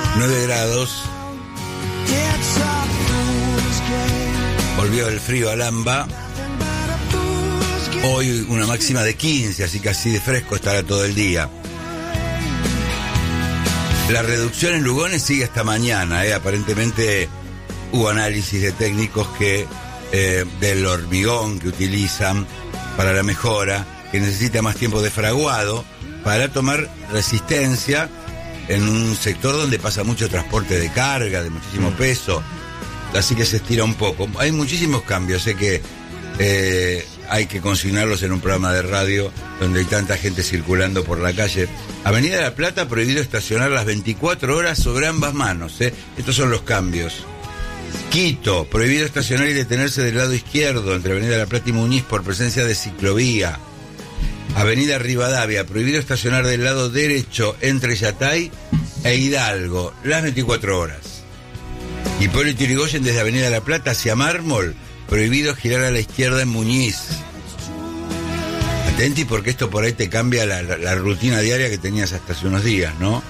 9 grados. Volvió el frío al AMBA. Hoy una máxima de 15, así que así de fresco estará todo el día. La reducción en Lugones sigue hasta mañana. Aparentemente hubo análisis de técnicos que del hormigón que utilizan para la mejora, que necesita más tiempo de fraguado para tomar resistencia en un sector donde pasa mucho transporte de carga, de muchísimo peso, así que se estira un poco. Hay muchísimos cambios, sé que hay que consignarlos en un programa de radio donde hay tanta gente circulando por la calle. Avenida de la Plata, prohibido estacionar las 24 horas sobre ambas manos, Estos son los cambios. Quito, prohibido estacionar y detenerse del lado izquierdo entre Avenida de la Plata y Muñiz por presencia de ciclovía. Avenida Rivadavia, prohibido estacionar del lado derecho entre Yatay e Hidalgo, las 24 horas. Hipólito Yrigoyen desde Avenida de la Plata hacia Mármol, prohibido girar a la izquierda en Muñiz. Atenti porque esto por ahí te cambia la rutina diaria que tenías hasta hace unos días, ¿no?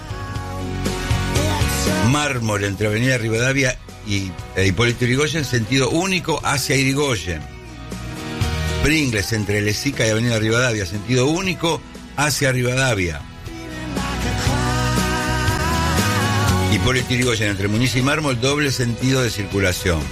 Mármol entre Avenida Rivadavia y Hipólito Yrigoyen, sentido único hacia Yrigoyen. Pringles entre Lezica y Avenida Rivadavia, sentido único hacia Rivadavia. Hipólito Yrigoyen entre Muñiz y Mármol, doble sentido de circulación.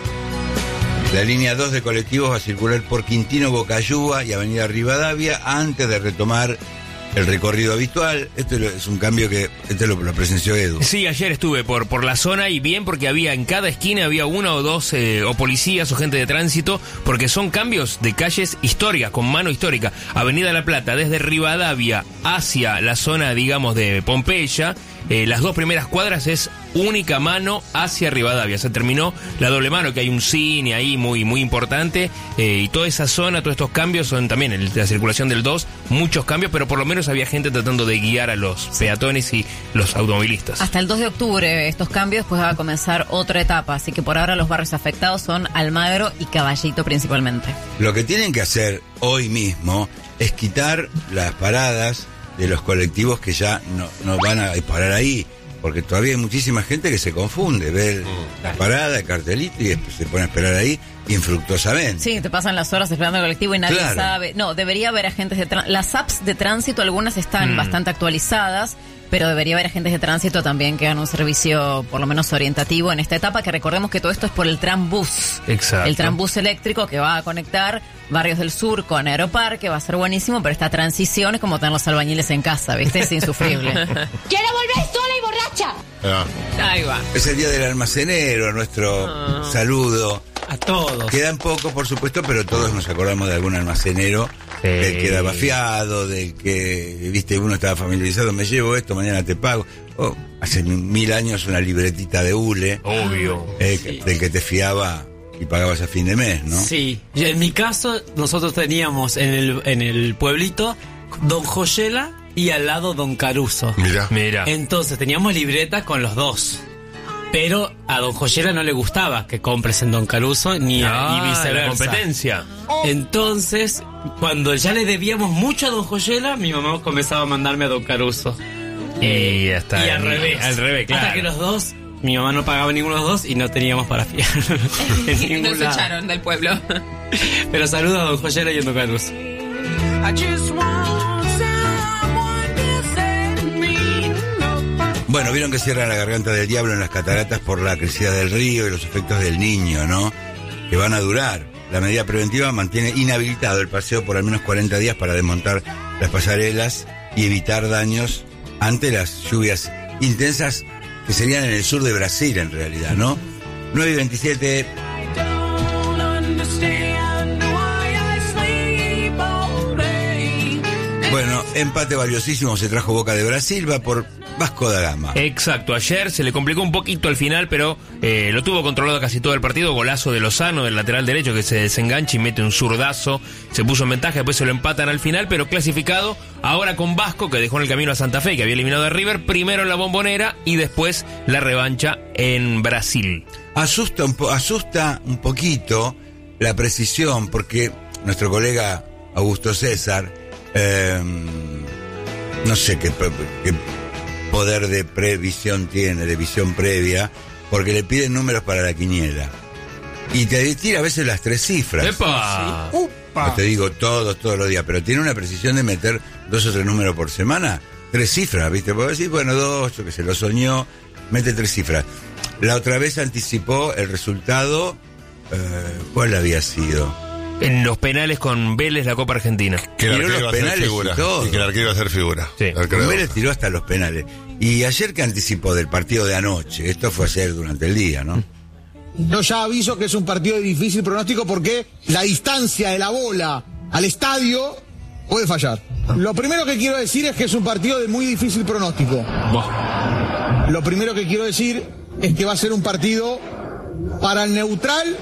La línea 2 de colectivos va a circular por Quintino, Bocayúa y Avenida Rivadavia antes de retomar el recorrido habitual. Esto es un cambio que lo presenció Edu. Sí, ayer estuve por la zona y bien porque había en cada esquina había una o dos o policías o gente de tránsito, porque son cambios de calles históricas, con mano histórica. Avenida La Plata, desde Rivadavia hacia la zona, digamos, de Pompeya, las dos primeras cuadras es única mano hacia Rivadavia. Se terminó la doble mano, que hay un cine ahí muy, muy importante, y toda esa zona, todos estos cambios son también la circulación del 2, muchos cambios, pero por lo menos había gente tratando de guiar a los peatones y los automovilistas. Hasta el 2 de octubre estos cambios, después va a comenzar otra etapa, así que por ahora los barrios afectados son Almagro y Caballito principalmente. Lo que tienen que hacer hoy mismo es quitar las paradas de los colectivos que ya no van a parar ahí, porque todavía hay muchísima gente que se confunde, ve la parada, el cartelito y después se pone a esperar ahí infructuosamente. Sí, te pasan las horas esperando el colectivo y nadie sabe. No, debería haber agentes de tránsito. Las apps de tránsito, algunas están bastante actualizadas, pero debería haber agentes de tránsito también que hagan un servicio por lo menos orientativo en esta etapa, que recordemos que todo esto es por el trambús. Exacto. El trambús eléctrico que va a conectar Barrios del Sur con Aeroparque, va a ser buenísimo, pero esta transición es como tener los albañiles en casa, ¿viste? Es insufrible. ¡Quiero volver sola y borracha! Ahí va. Es el día del almacenero, nuestro saludo. A todos. Quedan pocos, por supuesto, pero todos nos acordamos de algún almacenero del que era bafiado, del que, viste, uno estaba familiarizado, me llevo esto, mañana te pago. Hace 1000 años una libretita de hule. Obvio. Del que te fiaba y pagabas a fin de mes, ¿no? Sí. Y en mi caso, nosotros teníamos en el pueblito Don Joyela y al lado Don Caruso. Mira. Entonces teníamos libretas con los dos. Pero a Don Joyela no le gustaba que compres en Don Caruso ni viceversa. La competencia. Entonces, cuando ya le debíamos mucho a Don Joyela, mi mamá comenzaba a mandarme a Don Caruso. Y hasta y al revés. Al revés, claro. Hasta que los dos, mi mamá no pagaba ninguno de los dos y no teníamos para fiar. En Nos echaron del pueblo. Pero saludos a Don Joyela y a Don Caruso. Bueno, vieron que cierra la garganta del diablo en las cataratas por la crecida del río y los efectos del Niño, ¿no? Que van a durar. La medida preventiva mantiene inhabilitado el paseo por al menos 40 días para desmontar las pasarelas y evitar daños ante las lluvias intensas que serían en el sur de Brasil, en realidad, ¿no? 9:27. Bueno, empate valiosísimo se trajo Boca de Brasil, va por Vasco da Gama. Exacto, ayer se le complicó un poquito al final, pero lo tuvo controlado casi todo el partido. Golazo de Lozano, del lateral derecho, que se desengancha y mete un zurdazo. Se puso en ventaja, después se lo empatan al final, pero clasificado ahora con Vasco, que dejó en el camino a Santa Fe, que había eliminado a River, primero en la Bombonera y después la revancha en Brasil. Asusta un poquito la precisión, porque nuestro colega Augusto César, no sé qué poder de previsión tiene, de visión previa, porque le piden números para la quiniela. Y te tira a veces las 3 cifras. ¡Epa! Sí. No te digo todos los días, pero tiene una precisión de meter 2 o 3 números por semana. 3 cifras, ¿viste? Puedo decir, bueno, 2, yo que se lo soñó, mete 3 cifras. La otra vez anticipó el resultado, ¿cuál había sido? En los penales con Vélez, la Copa Argentina. Que el Tiró arquero los iba a ser penales figura. y todo. Y que el arquero iba a ser figura. Sí. Con Vélez tiró hasta los penales. Y ayer que anticipó del partido de anoche, esto fue ayer durante el día, ¿no? Yo ya aviso que es un partido de difícil pronóstico porque la distancia de la bola al estadio puede fallar. Lo primero que quiero decir es que es un partido de muy difícil pronóstico. Lo primero que quiero decir es que va a ser un partido para el neutral,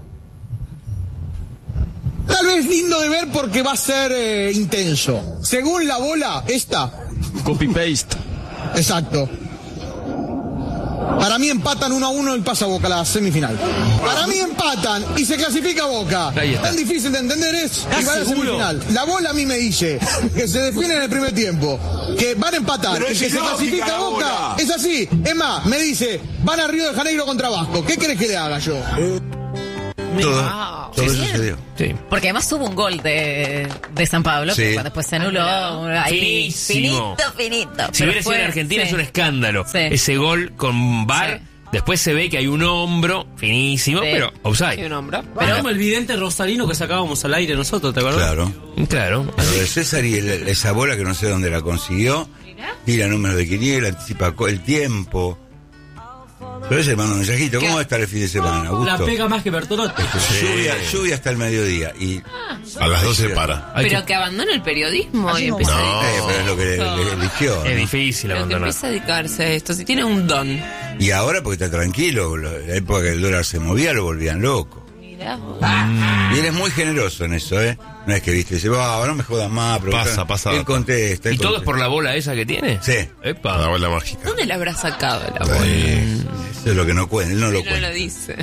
tal vez lindo de ver porque va a ser intenso. Según la bola, esta. Copy-paste. Exacto. Para mí empatan 1-1 y pasa Boca a la semifinal. Para mí empatan y se clasifica Boca. Ahí está. Tan difícil de entender es y va a la semifinal. La bola a mí me dice que se define en el primer tiempo, que van a empatar y que se clasifica Boca. Es así. Es más, me dice, van a Río de Janeiro contra Vasco. ¿Qué querés que le haga yo? Todo eso sucedió. Sí. Porque además hubo un gol de San Pablo, Sí. que después se anuló. Ahí, Finísimo. finito. Si hubiera sido en Argentina es un escándalo. Sí. Ese gol con VAR, Sí. después se ve que hay un hombro finísimo, Sí. pero offside. Pero como el vidente rosarino que sacábamos al aire nosotros, ¿te acuerdas? Claro. Claro. Lo de César y esa bola que no sé dónde la consiguió, tira números de quiniela, anticipa el tiempo. Pero ese manda un mensajito, ¿cómo va a estar el fin de semana, Augusto? La pega más que Bertolotti. Lluvia hasta el mediodía y A las 12 para. Hay Pero que abandone el periodismo y no. empieza a dedicarse. pero es lo que le eligió, Es ¿no? difícil Pero que abandonar. empiece a dedicarse a esto. Si tiene un don. Y ahora porque está tranquilo, la época que el dólar se movía lo volvían loco. Mirá. Y él es muy generoso en eso, ¿eh? No es que, viste, dice, no me jodas más. Pasa. Él contesta. ¿Y todo es por la bola esa que tiene? Sí. La Epa. bola mágica. ¿Dónde la habrá sacado la bola? Eso es lo que no cuenta, él no lo Y no cuenta. lo dice.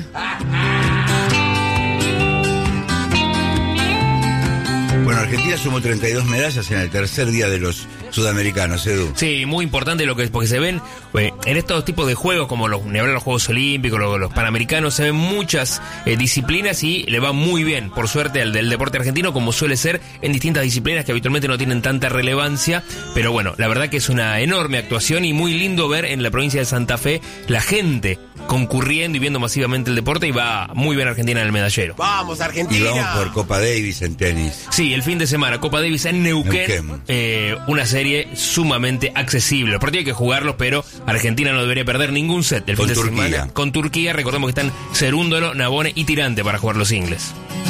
Bueno, Argentina sumó 32 medallas en el tercer día de los sudamericanos, Edu. Sí, muy importante lo que es, porque se ven en estos tipos de juegos, como los Juegos Olímpicos, los Panamericanos, se ven muchas disciplinas y le va muy bien, por suerte, al del deporte argentino, como suele ser en distintas disciplinas que habitualmente no tienen tanta relevancia. Pero bueno, la verdad que es una enorme actuación y muy lindo ver en la provincia de Santa Fe la gente concurriendo y viendo masivamente el deporte, y va muy bien Argentina en el medallero. ¡Vamos, Argentina! Y vamos por Copa Davis en tenis. Sí, el fin de semana, Copa Davis en Neuquén. Una serie sumamente accesible. Los partidos hay que jugarlos, pero Argentina no debería perder ningún set el Con fin de Turquía. semana. Con Turquía, recordemos que están Cerúndolo, Nabone y Tirante para jugar los singles.